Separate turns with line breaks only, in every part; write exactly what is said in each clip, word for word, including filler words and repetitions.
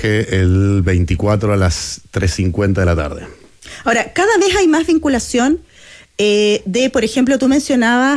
viaje el veinticuatro a las tres cincuenta de la tarde.
Ahora, cada vez hay más vinculación eh, de, por ejemplo, tú mencionabas,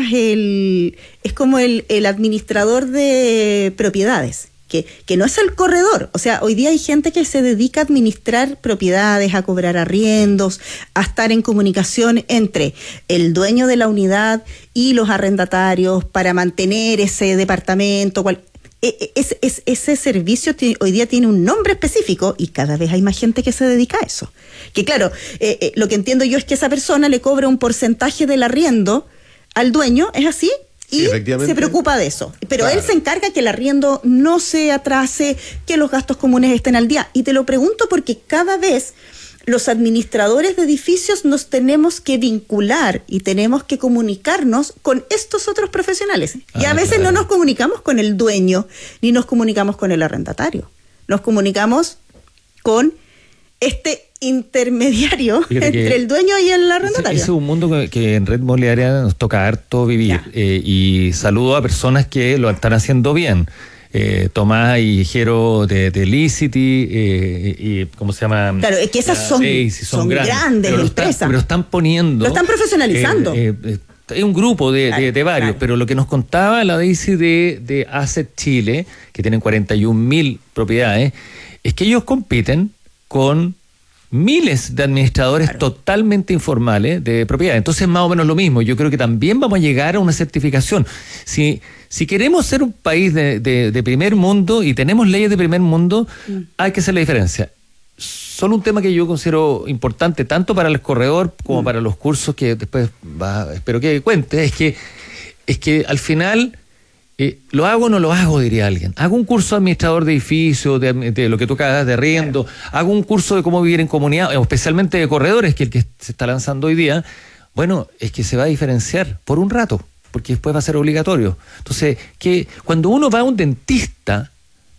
el es como el, el administrador de propiedades, que, que no es el corredor. O sea, hoy día hay gente que se dedica a administrar propiedades, a cobrar arriendos, a estar en comunicación entre el dueño de la unidad y los arrendatarios para mantener ese departamento, cual, Es, es, ese servicio t- hoy día tiene un nombre específico y cada vez hay más gente que se dedica a eso. Que claro, eh, eh, lo que entiendo yo es que esa persona le cobra un porcentaje del arriendo al dueño, ¿es así? Y sí, se preocupa de eso. Pero claro, él se encarga que el arriendo no se atrase, que los gastos comunes estén al día. Y te lo pregunto porque cada vez los administradores de edificios nos tenemos que vincular y tenemos que comunicarnos con estos otros profesionales. Ah, y a veces claro, no nos comunicamos con el dueño, ni nos comunicamos con el arrendatario. Nos comunicamos con este intermediario entre el dueño y el arrendatario.
Ese es un mundo que, que en Red Inmobiliaria nos toca harto vivir. Eh, y saludo a personas que lo están haciendo bien. Eh, Tomás y Jero de, de Licity, eh, y ¿cómo se llama?
Claro, es que esas son,
eh, sí, son,
son grandes, grandes
pero
empresas.
Están, pero están poniendo...
Lo están profesionalizando.
Eh, eh, es un grupo de, claro, de, de varios, claro, pero lo que nos contaba la Daisy de, de Asset Chile, que tienen cuarenta y un mil propiedades, es que ellos compiten con miles de administradores, claro, totalmente informales de propiedad. Entonces, más o menos lo mismo. Yo creo que también vamos a llegar a una certificación. Si, si queremos ser un país de, de, de primer mundo y tenemos leyes de primer mundo, mm. hay que hacer la diferencia. Solo un tema que yo considero importante, tanto para el corredor como mm. para los cursos que después va, espero que cuente, es que, es que al final... Eh, ¿lo hago o no lo hago? Diría alguien. Hago un curso de administrador de edificios, de, de lo que tú acabas de arriendo, claro, hago un curso de cómo vivir en comunidad, especialmente de corredores, que es el que se está lanzando hoy día. Bueno, es que se va a diferenciar por un rato, porque después va a ser obligatorio. Entonces, que cuando uno va a un dentista,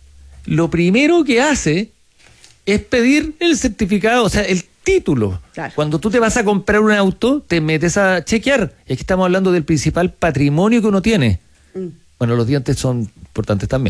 lo primero que hace es pedir el certificado, o sea, el título. Claro. Cuando tú te vas a comprar un auto, te metes a chequear. Y aquí estamos hablando del principal patrimonio que uno tiene. Mm. Bueno, los dientes son importantes también,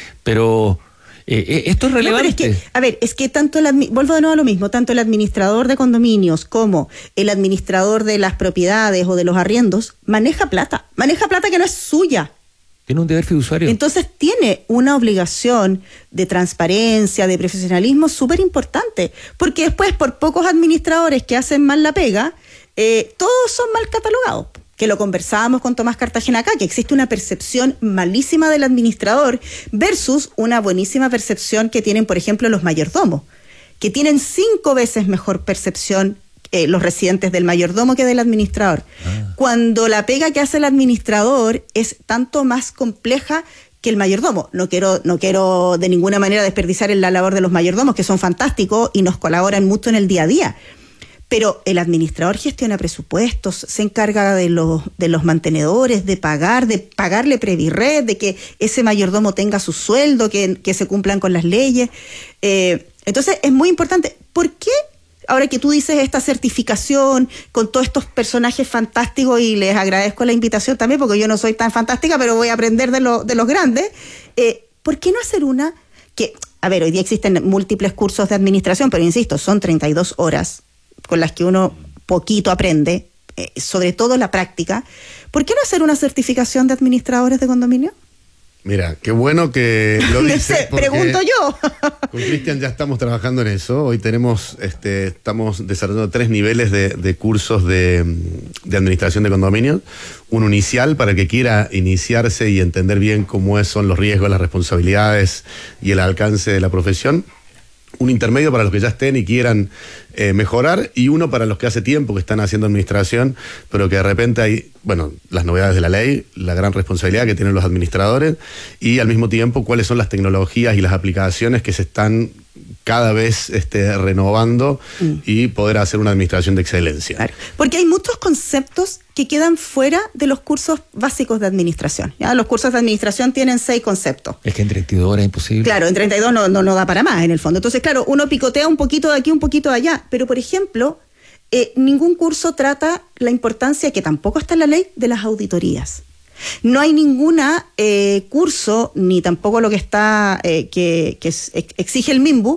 pero eh, esto es relevante.
No, pero es que, a ver, es que tanto, el, vuelvo de nuevo a lo mismo, tanto el administrador de condominios como el administrador de las propiedades o de los arriendos maneja plata, maneja plata que no es suya.
Tiene un deber fiduciario.
Entonces tiene una obligación de transparencia, de profesionalismo súper importante, porque después por pocos administradores que hacen mal la pega, eh, todos son mal catalogados. Que lo conversábamos con Tomás Cartagena acá, que existe una percepción malísima del administrador versus una buenísima percepción que tienen, por ejemplo, los mayordomos, que tienen cinco veces mejor percepción eh, los residentes del mayordomo que del administrador. Ah. Cuando la pega que hace el administrador es tanto más compleja que el mayordomo. No quiero, no quiero de ninguna manera desperdiciar en la labor de los mayordomos, que son fantásticos y nos colaboran mucho en el día a día. Pero el administrador gestiona presupuestos, se encarga de los, de los mantenedores, de pagar, de pagarle Previrred, de que ese mayordomo tenga su sueldo, que, que se cumplan con las leyes. Eh, entonces es muy importante. ¿Por qué, ahora que tú dices esta certificación con todos estos personajes fantásticos, y les agradezco la invitación también, porque yo no soy tan fantástica, pero voy a aprender de, lo, de los grandes, eh, ¿por qué no hacer una que, a ver, hoy día existen múltiples cursos de administración, pero insisto, son treinta y dos horas con las que uno poquito aprende, eh, sobre todo la práctica? ¿Por qué no hacer una certificación de administradores de condominio?
Mira, qué bueno que lo dices.
Pregunto yo.
Con Cristian ya estamos trabajando en eso. Hoy tenemos, este, estamos desarrollando tres niveles de, de cursos de, de administración de condominios. Uno inicial para el que quiera iniciarse y entender bien cómo es, son los riesgos, las responsabilidades y el alcance de la profesión. Un intermedio para los que ya estén y quieran eh, mejorar, y uno para los que hace tiempo que están haciendo administración, pero que de repente hay, bueno, las novedades de la ley, la gran responsabilidad que tienen los administradores, y al mismo tiempo cuáles son las tecnologías y las aplicaciones que se están cada vez este, renovando mm. y poder hacer una administración de excelencia.
Claro, porque hay muchos conceptos que quedan fuera de los cursos básicos de administración. ¿Ya? Los cursos de administración tienen seis conceptos.
Es que en treinta y dos horas es imposible.
Claro, en treinta y dos no, no, no da para más en el fondo. Entonces, claro, uno picotea un poquito de aquí, un poquito de allá. Pero, por ejemplo, eh, ningún curso trata la importancia, que tampoco está en la ley, de las auditorías. No hay ninguna eh, curso, ni tampoco lo que está eh, que, que exige el MIMBU,